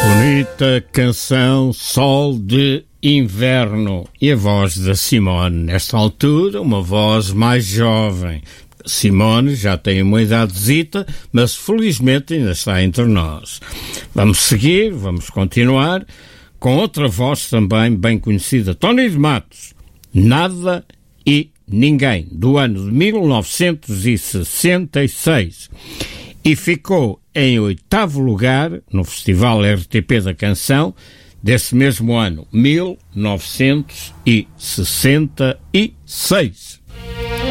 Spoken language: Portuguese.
Bonita canção, Sol de Inverno. E a voz da Simone, nesta altura, uma voz mais jovem. Simone já tem uma idadezita, mas felizmente ainda está entre nós. Vamos seguir, vamos continuar, com outra voz também bem conhecida, Tony de Matos, Nada e Ninguém, do ano de 1966. E ficou em 8º lugar no Festival RTP da Canção desse mesmo ano, 1966.